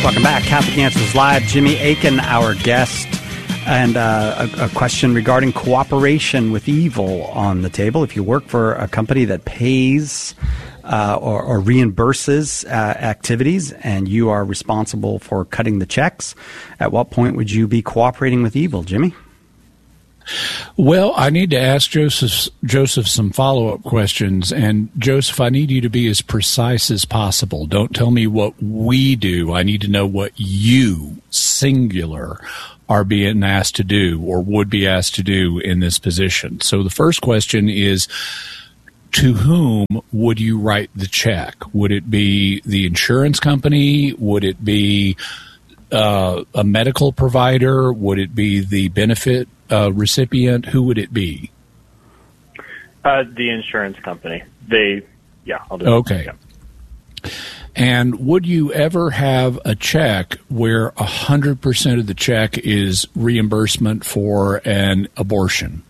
Welcome back. Catholic Answers Live. Jimmy Akin, our guest, and a question regarding cooperation with evil on the table. If you work for a company that pays or reimburses activities and you are responsible for cutting the checks, at what point would you be cooperating with evil, Jimmy? Well, I need to ask Joseph some follow-up questions. And, Joseph, I need you to be as precise as possible. Don't tell me what we do. I need to know what you, singular, are being asked to do or would be asked to do in this position. So the first question is, to whom would you write the check? Would it be the insurance company? Would it be a medical provider? Would it be the benefit recipient? Who would it be? The insurance company. I'll do okay. it. Yeah. And would you ever have a check where 100% of the check is reimbursement for an abortion?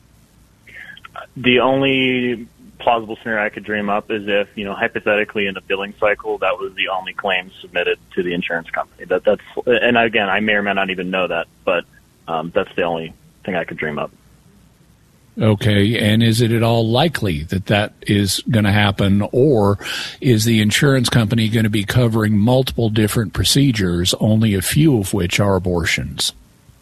The only plausible scenario I could dream up is if, hypothetically in a billing cycle, that was the only claim submitted to the insurance company. And again, I may or may not even know that, but that's the only thing I could dream up. Okay, and is it at all likely that is going to happen, or is the insurance company going to be covering multiple different procedures, only a few of which are abortions?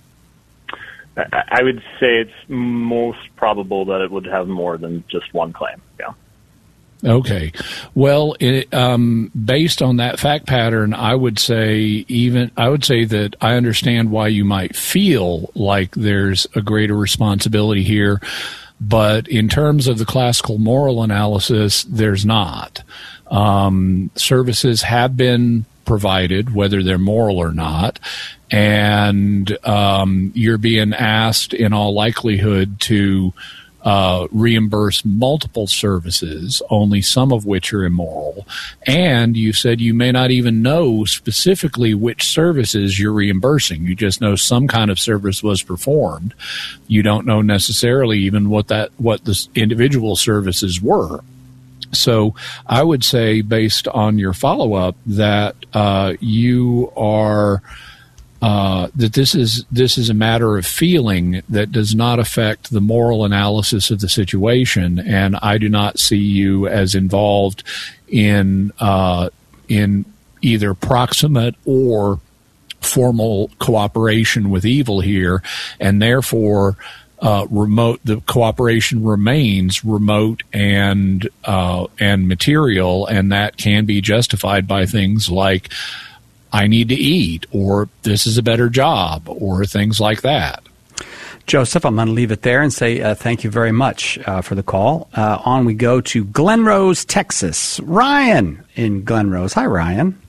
I would say it's most probable that it would have more than just one claim, yeah. Okay. Well, based on that fact pattern, I would say that I understand why you might feel like there's a greater responsibility here, but in terms of the classical moral analysis, there's not. Services have been provided, whether they're moral or not, and you're being asked in all likelihood to reimburse multiple services, only some of which are immoral. And you said you may not even know specifically which services you're reimbursing. You just know some kind of service was performed. You don't know necessarily even what the individual services were. So I would say, based on your follow-up, that you are that this is a matter of feeling that does not affect the moral analysis of the situation, and I do not see you as involved in either proximate or formal cooperation with evil here, and therefore the cooperation remains remote and material, and that can be justified by things like, I need to eat, or this is a better job, or things like that. Joseph, I'm going to leave it there and say thank you very much for the call. On we go to Glen Rose, Texas. Ryan in Glen Rose. Hi, Ryan.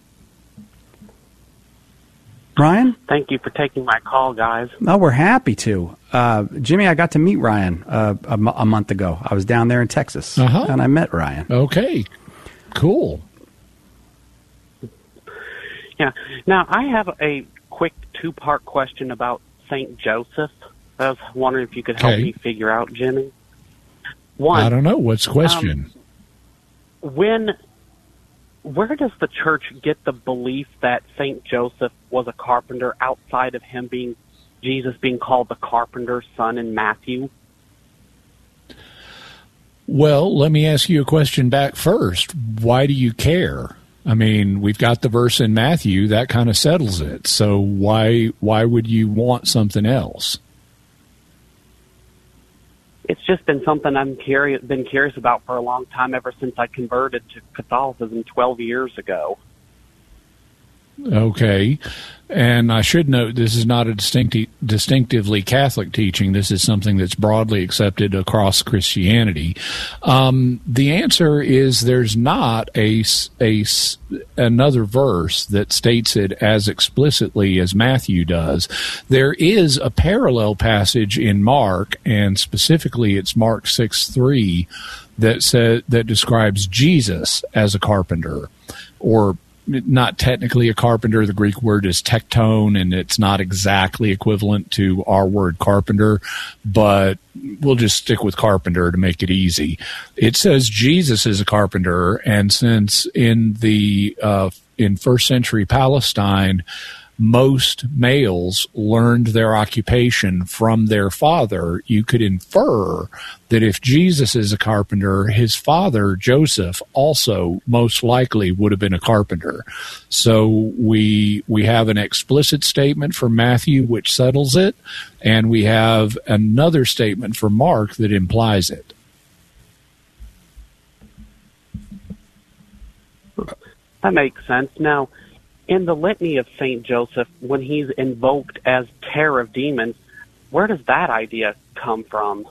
Ryan? Thank you for taking my call, guys. Oh, we're happy to. Jimmy, I got to meet Ryan a month ago. I was down there in Texas, and I met Ryan. Okay, cool. Yeah. Now, I have a quick two-part question about St. Joseph. I was wondering if you could help me figure out, Jimmy. One, I don't know. What's the question? Where does the church get the belief that St. Joseph was a carpenter outside of Jesus being called the carpenter's son in Matthew? Well, let me ask you a question back first. Why do you care? I mean, we've got the verse in Matthew that kind of settles it. So why would you want something else? It's just been something I've been curious about for a long time, ever since I converted to Catholicism 12 years ago. Okay. And I should note, this is not a distinctively Catholic teaching. This is something that's broadly accepted across Christianity. The answer is there's not another verse that states it as explicitly as Matthew does. There is a parallel passage in Mark, and specifically it's Mark 6:3, that describes Jesus as a carpenter, or not technically a carpenter. The Greek word is tekton, and it's not exactly equivalent to our word carpenter, but we'll just stick with carpenter to make it easy. It says Jesus is a carpenter, and since in the in first century Palestine, most males learned their occupation from their father. You could infer that if Jesus is a carpenter, his father, Joseph, also most likely would have been a carpenter. So we have an explicit statement from Matthew which settles it, and we have another statement from Mark that implies it. That makes sense. Now, in the litany of St. Joseph, when he's invoked as terror of demons, where does that idea come from?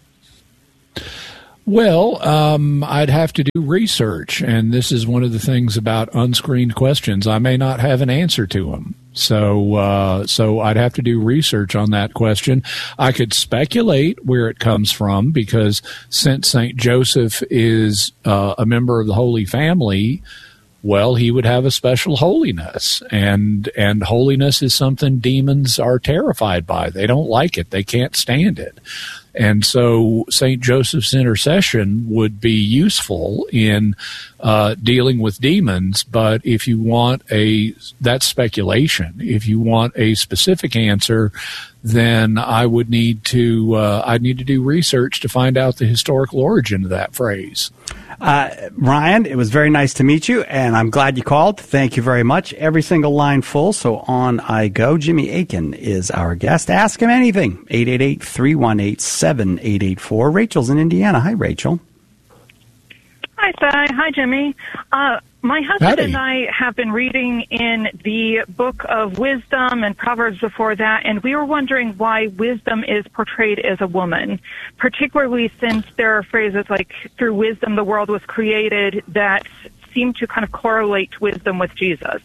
Well, I'd have to do research, and this is one of the things about unscreened questions. I may not have an answer to them. So I'd have to do research on that question. I could speculate where it comes from, because since St. Joseph is a member of the Holy Family, well, he would have a special holiness, and holiness is something demons are terrified by. They don't like it. They can't stand it. And so St. Joseph's intercession would be useful in dealing with demons. But if you want that's speculation. If you want a specific answer, then I would need to I'd need to do research to find out the historical origin of that phrase. Ryan, it was very nice to meet you, and I'm glad you called. Thank you very much. Every single line full, so on I go. Jimmy Akin is our guest. Ask him anything. 888-318-7884. Rachel's in Indiana. Hi, Rachel. Hi, Cy. Hi, Jimmy. My husband Howdy. and I have been reading in the Book of Wisdom and Proverbs before that, and we were wondering why wisdom is portrayed as a woman, particularly since there are phrases like, through wisdom the world was created, that seem to kind of correlate wisdom with Jesus.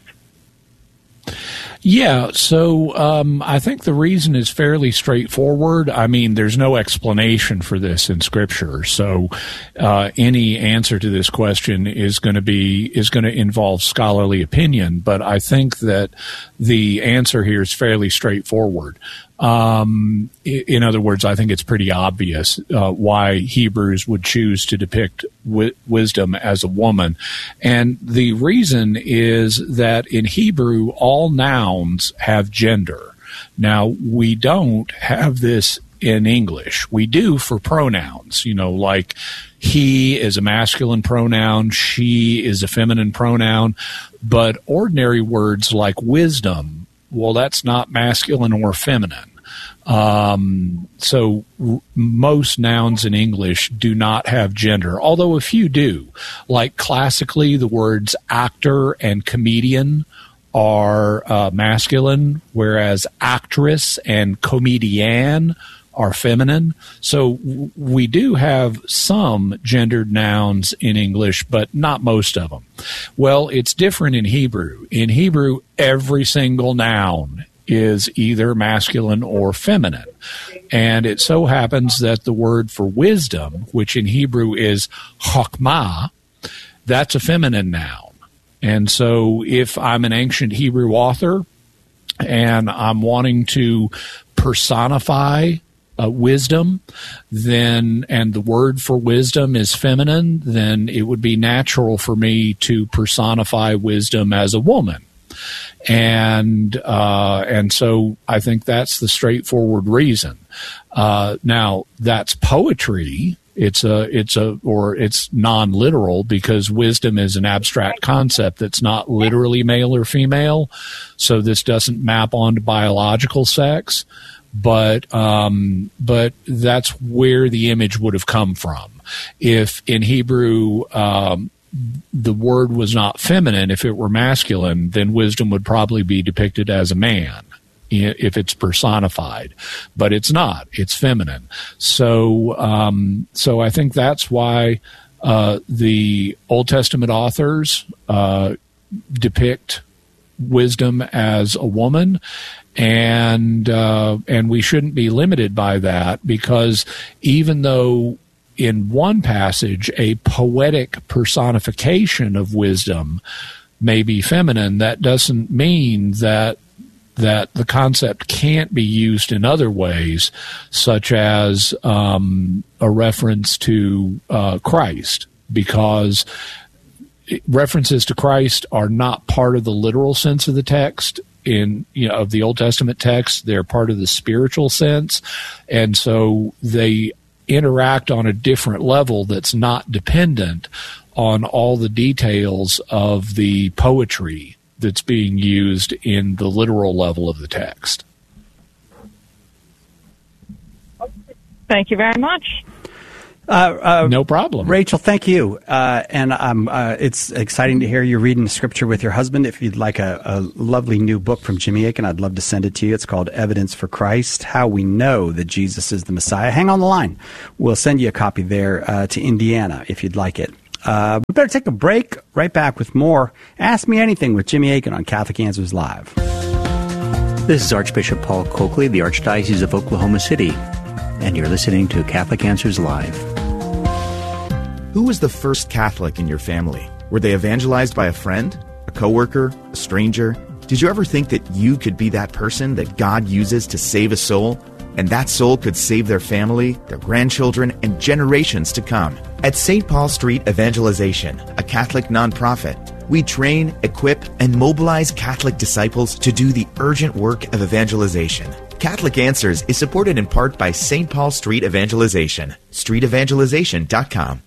Yeah, so I think the reason is fairly straightforward. I mean, there's no explanation for this in Scripture, so any answer to this question is going to involve scholarly opinion. But I think that the answer here is fairly straightforward. In other words, I think it's pretty obvious why Hebrews would choose to depict wisdom as a woman. And the reason is that in Hebrew, all nouns have gender. Now, we don't have this in English. We do for pronouns, like he is a masculine pronoun, she is a feminine pronoun, but ordinary words like wisdom, well, that's not masculine or feminine. So most nouns in English do not have gender, although a few do. Like classically, the words actor and comedian are masculine, whereas actress and comedian are feminine. So we do have some gendered nouns in English, but not most of them. Well, it's different in Hebrew. In Hebrew, every single noun is either masculine or feminine. And it so happens that the word for wisdom, which in Hebrew is chokmah, that's a feminine noun. And so if I'm an ancient Hebrew author and I'm wanting to personify wisdom, then, and the word for wisdom is feminine, then it would be natural for me to personify wisdom as a woman. And so I think that's the straightforward reason. Now that's poetry. It's non-literal, because wisdom is an abstract concept that's not literally male or female. So this doesn't map onto biological sex, but that's where the image would have come from. If in Hebrew, the word was not feminine, if it were masculine, then wisdom would probably be depicted as a man if it's personified, but it's not. It's feminine. So I think that's why the Old Testament authors depict wisdom as a woman, and we shouldn't be limited by that, because even though in one passage a poetic personification of wisdom may be feminine, that doesn't mean that the concept can't be used in other ways, such as a reference to Christ, because references to Christ are not part of the literal sense of the text of the Old Testament text. They're part of the spiritual sense, and so they interact on a different level that's not dependent on all the details of the poetry that's being used in the literal level of the text. Thank you very much. No problem. Rachel, thank you. And it's exciting to hear you reading the scripture with your husband. If you'd like a lovely new book from Jimmy Akin, I'd love to send it to you. It's called Evidence for Christ, How We Know That Jesus is the Messiah. Hang on the line. We'll send you a copy there to Indiana if you'd like it. We better take a break. Right back with more Ask Me Anything with Jimmy Akin on Catholic Answers Live. This is Archbishop Paul Coakley, the Archdiocese of Oklahoma City, and you're listening to Catholic Answers Live. Who was the first Catholic in your family? Were they evangelized by a friend, a coworker, a stranger? Did you ever think that you could be that person that God uses to save a soul? And that soul could save their family, their grandchildren, and generations to come. At St. Paul Street Evangelization, a Catholic nonprofit, we train, equip, and mobilize Catholic disciples to do the urgent work of evangelization. Catholic Answers is supported in part by St. Paul Street Evangelization, streetevangelization.com.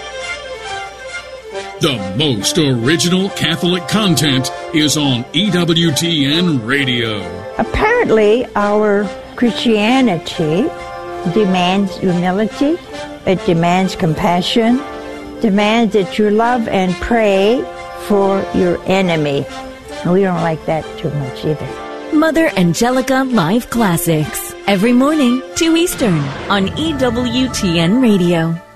The most original Catholic content is on EWTN Radio. Apparently, our Christianity demands humility, it demands compassion, demands that you love and pray for your enemy. And we don't like that too much either. Mother Angelica Live Classics, every morning, 2 Eastern, on EWTN Radio.